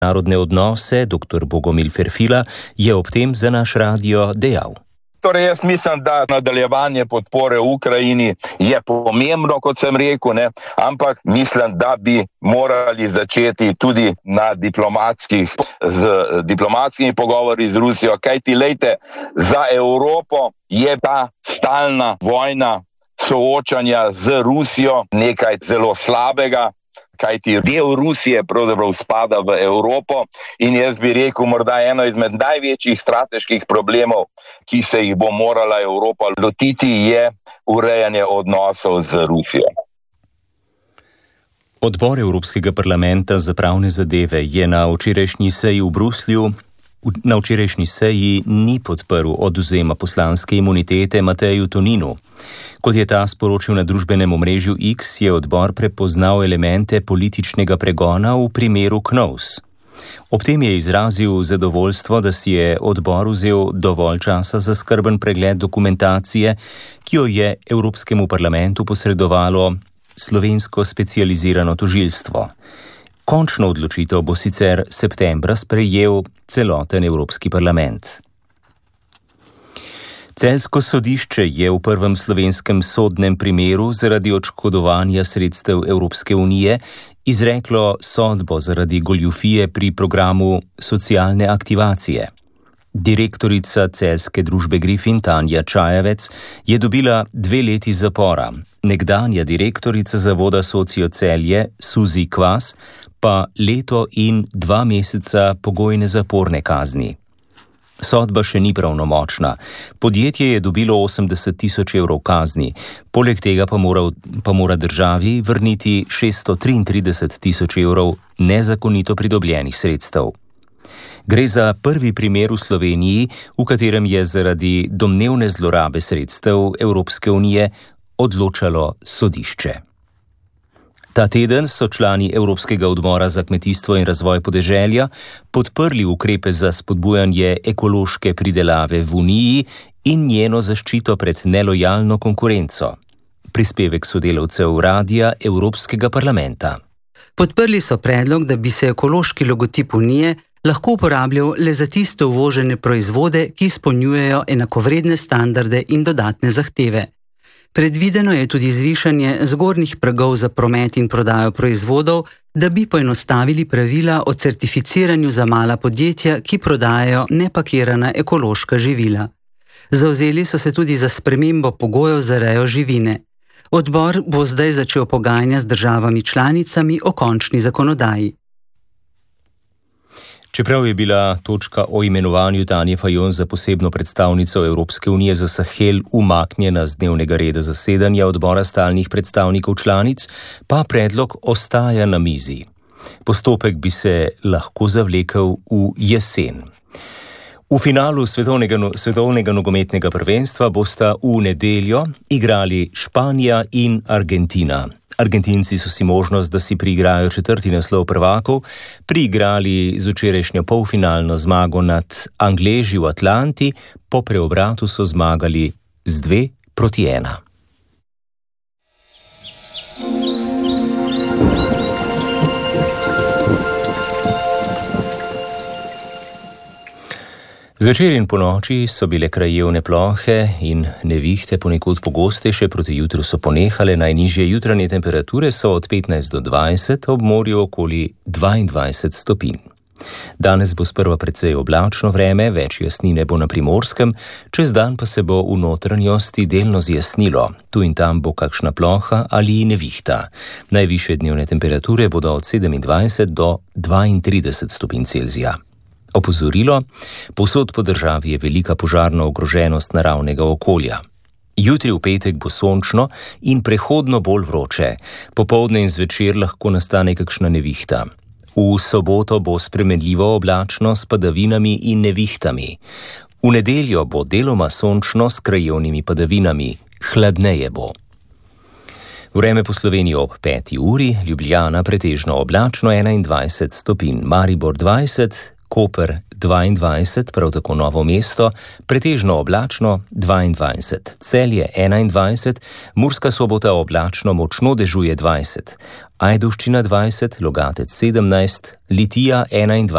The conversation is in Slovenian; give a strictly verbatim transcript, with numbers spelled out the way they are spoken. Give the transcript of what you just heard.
narodne odnose, doktor Bogomil Ferfila, je ob tem za naš radio dejal. Torej, jaz mislim, da nadaljevanje podpore Ukrajini je pomembno, kot sem rekel, ne? Ampak mislim, da bi morali začeti tudi na diplomatskih, z diplomatskimi pogovori z Rusijo, kajti lejte, za Evropo je ta stalna vojna soočanja z Rusijo nekaj zelo slabega, kajti del Rusije pravzaprav spada v Evropo in jaz bi rekel, morda eno izmed največjih strateških problemov, ki se jih bo morala Evropa lotiti, je urejanje odnosov z Rusijo. Odbor Evropskega parlamenta za pravne zadeve je na včerajšnji seji v Bruslju na včerajšnji seji ni podprl odvzema poslanske imunitete Mateju Toninu. Kot je ta sporočil na družbenem omrežju X, je odbor prepoznal elemente političnega pregona v primeru Knovs. Ob tem je izrazil zadovoljstvo, da si je odbor vzel dovolj časa za skrben pregled dokumentacije, ki jo je Evropskemu parlamentu posredovalo slovensko specializirano tožilstvo. Končno odločitev bo sicer septembra sprejel celoten Evropski parlament. Celjsko sodišče je v prvem slovenskem sodnem primeru zaradi odškodovanja sredstev Evropske unije izreklo sodbo zaradi goljufije pri programu socialne aktivacije. Direktorica celjske družbe Griffin Tanja Čajevec je dobila dve leti zapora. Nekdanja direktorica zavoda Socio Celje Suzi Kvas pa leto in dva meseca pogojne zaporne kazni. Sodba še ni pravnomočna. Podjetje je dobilo osemdeset tisoč evrov kazni, poleg tega pa mora, pa mora državi vrniti šeststo triintrideset tisoč evrov nezakonito pridobljenih sredstev. Gre za prvi primer v Sloveniji, v katerem je zaradi domnevne zlorabe sredstev Evropske unije odločalo sodišče. Ta teden so člani Evropskega odbora za kmetijstvo in razvoj podeželja podprli ukrepe za spodbujanje ekološke pridelave v Uniji in njeno zaščito pred nelojalno konkurenco. Prispevek sodelavcev Radia Evropskega parlamenta. Podprli so predlog, da bi se ekološki logotip Unije lahko uporabljal le za tiste uvožene proizvode, ki izpolnjujejo enakovredne standarde in dodatne zahteve. Predvideno je tudi zvišanje zgornjih pragov za promet in prodajo proizvodov, da bi poenostavili pravila o certificiranju za mala podjetja, ki prodajajo nepakirana ekološka živila. Zavzeli so se tudi za spremembo pogojev za rejo živine. Odbor bo zdaj začel pogajanja z državami članicami o končni zakonodaji. Čeprav je bila točka o imenovanju Tanje Fajon za posebno predstavnico Evropske unije za Sahel umaknjena z dnevnega reda zasedanja odbora stalnih predstavnikov članic, pa predlog ostaja na mizi. Postopek bi se lahko zavlekel v jesen. V finalu svetovnega, svetovnega nogometnega prvenstva bosta v nedeljo igrali Španija in Argentina. Argentinci so si možnost, da si priigrajo četrti naslov prvakov, priigrali z včerajšnjo polfinalno zmago nad Angleži v Atlanti, po preobratu so zmagali z dve proti ena. Zvečer in ponoči so bile krajevne plohe in nevihte ponekod pogostejše, proti jutru so ponehale, najnižje jutranje temperature so od petnajst do dvajset, ob morju okoli dvaindvajset stopinj. Danes bo sprva precej oblačno vreme, več jasnine bo na Primorskem, čez dan pa se bo v notranjosti delno zjasnilo, tu in tam bo kakšna ploha ali nevihta. Najvišje dnevne temperature bodo od sedemindvajset do dvaintrideset stopinj Celzija. Opozorilo, povsod po državi je velika požarna ogroženost naravnega okolja. Jutri v petek bo sončno in prehodno bolj vroče. Popoldne in zvečer lahko nastane kakšna nevihta. V soboto bo spremenljivo oblačno s padavinami in nevihtami. V nedeljo bo deloma sončno s krajevnimi padavinami, hladneje bo. Vreme po Sloveniji ob peti uri, Ljubljana pretežno oblačno enaindvajset stopinj, Maribor dvajset, Koper dvaindvajset, prav tako Novo mesto, pretežno oblačno dvaindvajset, Celje enaindvajset, Murska Sobota oblačno močno dežuje dvajset, Ajdovščina dvajset, Logatec sedemnajst, Litija enaindvajset.